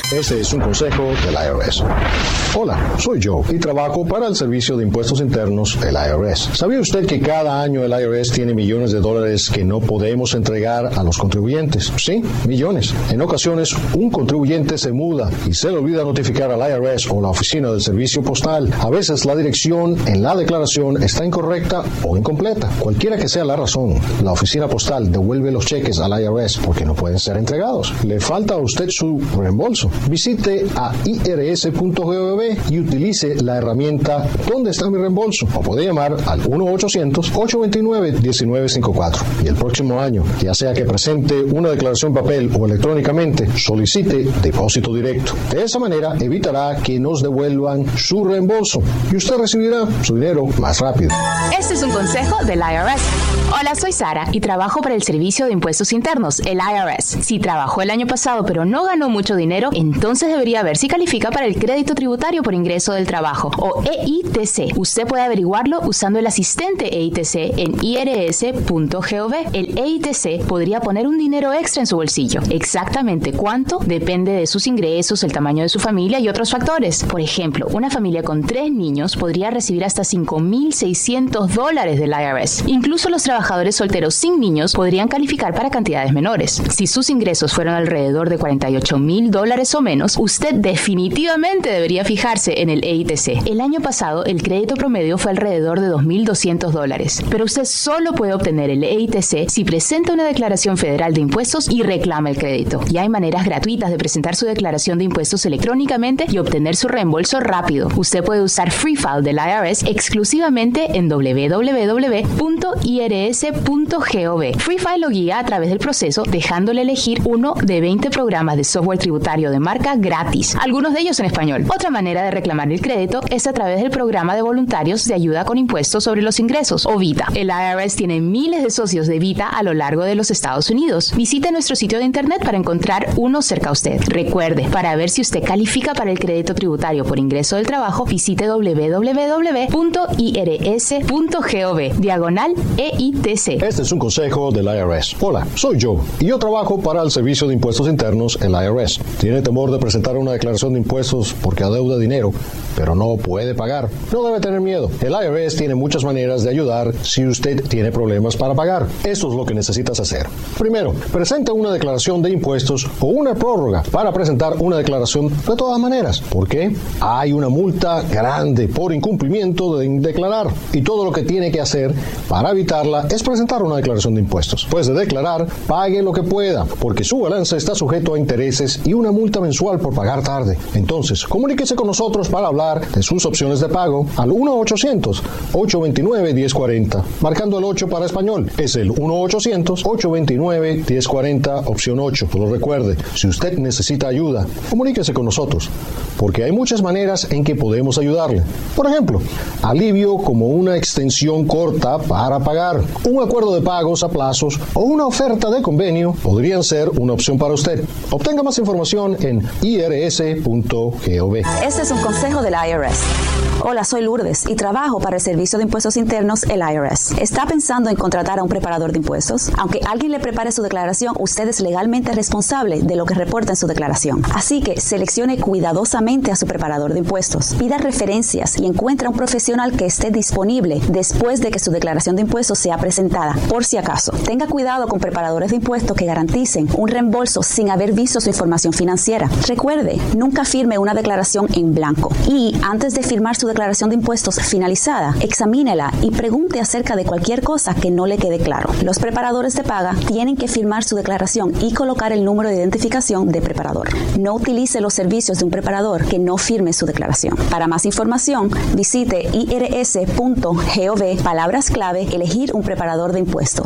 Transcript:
Este es un consejo del IRS. Hola, soy Joe y trabajo para el Servicio de Impuestos Internos, el IRS. ¿Sabía usted que cada año el IRS tiene millones de dólares que no podemos entregar a los contribuyentes? Sí, millones. En ocasiones, un contribuyente se muda y se le olvida notificar al IRS o la oficina del servicio postal. A veces la dirección en la declaración está incorrecta o incompleta. Cualquiera que sea la razón, la oficina postal devuelve los cheques al IRS porque no pueden ser entregados. ¿Le falta a usted su reembolso? Visite a irs.gov y utilice la herramienta ¿Dónde está mi reembolso? O puede llamar al 1-800-829-1954. Y el próximo año, ya sea que presente una declaración papel o electrónicamente, solicite depósito directo. De esa manera evitará que nos devuelvan su reembolso y usted recibirá su dinero más rápido. Este es un consejo del IRS. Hola, soy Sara y trabajo para el Servicio de Impuestos Internos, el IRS. Si trabajó el año pasado pero no ganó mucho dinero, entonces debería ver si califica para el crédito tributario por ingreso del trabajo, o EITC. Usted puede averiguarlo usando el asistente EITC en irs.gov. El EITC podría poner un dinero extra en su bolsillo. Exactamente cuánto depende de sus ingresos, el tamaño de su familia y otros factores. Por ejemplo, una familia con 3 niños podría recibir hasta $5,600 del IRS. Incluso los trabajadores solteros sin niños podrían calificar para cantidades menores. Si sus ingresos fueron alrededor de $48,000 o menos, usted definitivamente debería fijarse en el EITC. El año pasado, el crédito promedio fue alrededor de $2,200, pero usted solo puede obtener el EITC si presenta una declaración federal de impuestos y reclama el crédito. Y hay maneras gratuitas de presentar su declaración de impuestos electrónicamente y obtener su reembolso rápido. Usted puede usar Free File del IRS exclusivamente en www.irs.gov. Free File lo guía a través del proceso, dejándole elegir uno de 20 programas de software tributario de marca gratis, algunos de ellos en español. Otra manera de reclamar el crédito es a través del programa de voluntarios de ayuda con impuestos sobre los ingresos, o VITA. El IRS tiene miles de socios de VITA a lo largo de los Estados Unidos. Visite nuestro sitio de internet para encontrar uno cerca a usted. Recuerde, para ver si usted califica para el crédito tributario por ingreso del trabajo, visite www.irs.gov/EITC. Este es un consejo del IRS. Hola, soy Joe y yo trabajo para el Servicio de Impuestos Internos, el IRS. ¿Tiene temor de presentar una declaración de impuestos porque adeuda dinero, pero no puede pagar? No debe tener miedo. El IRS tiene muchas maneras de ayudar si usted tiene problemas para pagar. Esto es lo que necesitas hacer. Primero, presenta una declaración de impuestos o una prórroga para presentar una declaración de todas maneras. ¿Por qué? Hay una multa grande por incumplimiento de declarar y todo lo que tiene que hacer para evitarla es presentar una declaración de impuestos. Después de declarar, pague lo que pueda, porque su balance está sujeto a intereses y una multa mensual por pagar tarde. Entonces, comuníquese con nosotros para hablar de sus opciones de pago al 1-800-829-1040, marcando el 8 para español. Es el 1-800-829-1040, opción 8. Pero recuerde, si usted necesita ayuda, comuníquese con nosotros, porque hay muchas maneras en que podemos ayudarle. Por ejemplo, alivio como una extensión corta para pagar, un acuerdo de pagos a plazos o una oferta de convenio podrían ser una opción para usted. Obtenga más información en irs.gov. Este es un consejo del IRS. Hola, soy Lourdes y trabajo para el Servicio de Impuestos Internos, el IRS. ¿Está pensando en contratar a un preparador de impuestos? Aunque alguien le prepare su declaración, usted es legalmente responsable de lo que reporta en su declaración. Así que seleccione cuidadosamente a su preparador de impuestos. Pida referencias y encuentre a un profesional que esté disponible después de que su declaración de impuestos sea presentada, por si acaso. Tenga cuidado con preparadores de impuestos que garanticen un reembolso sin haber visto su información financiera. Recuerde, nunca firme una declaración en blanco. Y antes de firmar su declaración de impuestos finalizada, examínela y pregunte acerca de cualquier cosa que no le quede claro. Los preparadores de paga tienen que firmar su declaración y colocar el número de identificación de preparador. No utilice los servicios de un preparador que no firme su declaración. Para más información, visite irs.gov, palabras clave, elegir un preparador de impuestos.